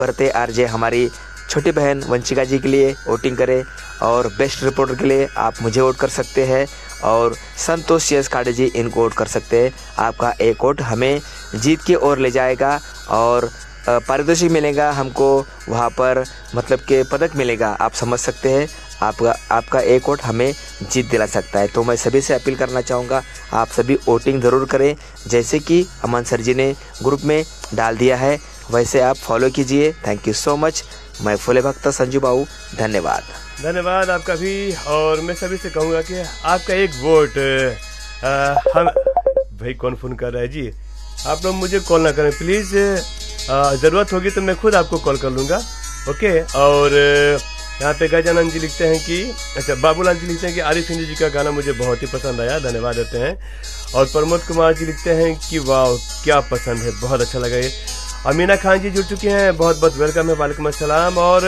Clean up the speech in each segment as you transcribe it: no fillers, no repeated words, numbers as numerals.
करते आरजे हमारी छोटी बहन वंशिका जी के लिए वोटिंग करें और बेस्ट रिपोर्टर के लिए आप मुझे वोट कर सकते हैं और संतोष यस काड़े जी इनको वोट कर सकते हैं। आपका एक वोट हमें जीत की ओर ले जाएगा और पारितोषिक मिलेगा हमको, वहाँ पर मतलब के पदक मिलेगा। आप समझ सकते हैं, आपका एक वोट हमें जीत दिला सकता है। तो मैं सभी से अपील करना चाहूँगा, आप सभी वोटिंग ज़रूर करें। जैसे कि अमन सर जी ने ग्रुप में डाल दिया है वैसे आप फॉलो कीजिए। Thank you so much. मैं फुले भक्त संजू बाबू, धन्यवाद आपका भी। और मैं सभी से कहूँगा कि आपका एक वोट हम भाई कौन फोन कर रहा है जी, आप लोग मुझे कॉल ना करें प्लीज़। ज़रूरत होगी तो मैं खुद आपको कॉल कर लूँगा, ओके। और यहाँ पे गजानंद जी लिखते हैं कि अच्छा बाबूलाल जी लिखते हैं कि आरिफ हिंदी जी का गाना मुझे बहुत ही पसंद आया, धन्यवाद देते हैं। और प्रमोद कुमार जी लिखते हैं कि वाह क्या पसंद है, बहुत अच्छा लगा ये। अमीना खान जी जुड़ चुके हैं, बहुत बहुत वेलकम है, वालेकुम अस्सलाम। और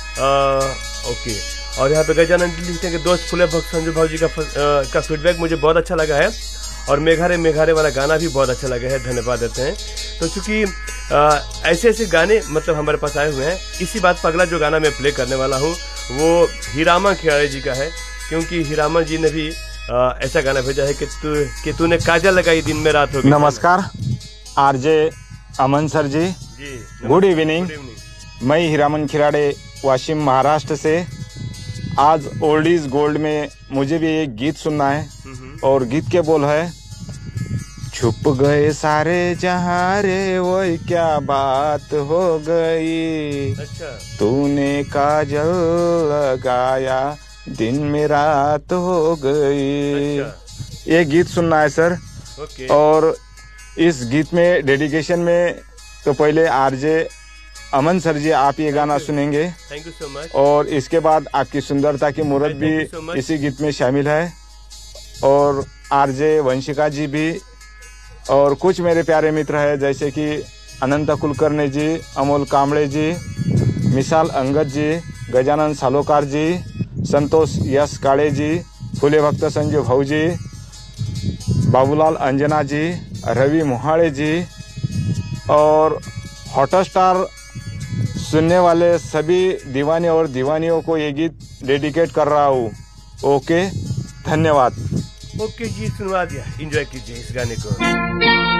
ओके। और यहाँ पे गजानंद जी लिखते हैं कि दोस्त फुले भक्त संजू भाव जी का फीडबैक मुझे बहुत अच्छा लगा है और मेघारे वाला गाना भी बहुत अच्छा लगा है, धन्यवाद देते हैं। तो चूंकि ऐसे ऐसे गाने मतलब हमारे पास आए हुए हैं, इसी बात पर अगला जो गाना मैं प्ले करने वाला हूँ वो हीरामा खियाड़े जी का है, क्योंकि हीरामा जी ने भी ऐसा गाना भेजा है कि तूने काजल लगाई दिन में रात हो गई। नमस्कार आरजे अमन सर जी, गुड इवनिंग। मैं हीरामन खिराड़े वाशिम महाराष्ट्र से। आज ओल्ड इज गोल्ड में मुझे भी एक गीत सुनना है और गीत के बोल है, छुप गए सारे जहां रे वो क्या बात हो गई, अच्छा। तूने काजल लगाया दिन में रात हो गई। अच्छा। ये गीत सुनना है सर। ओके। और इस गीत में डेडिकेशन में तो पहले आरजे अमन सर जी आप ये गाना सुनेंगे, थैंक यू सो मच। और इसके बाद आपकी सुंदरता की मूर्त भी इसी गीत में शामिल है, और आरजे वंशिका जी भी, और कुछ मेरे प्यारे मित्र हैं जैसे कि अनंत कुलकर्णी जी, अमोल कामड़े जी, मिसाल अंगद जी, गजानन सालोकार जी, संतोष यस काड़े जी, फुले भक्त संजू भाऊ जी, बाबूलाल अंजना जी, रवि मोहाड़े जी, और हॉटस्टार सुनने वाले सभी दीवाने और दीवानियों को ये गीत डेडिकेट कर रहा हूँ। ओके, धन्यवाद। ओके जी, सुनवा दिया, एंजॉय कीजिए इस गाने को।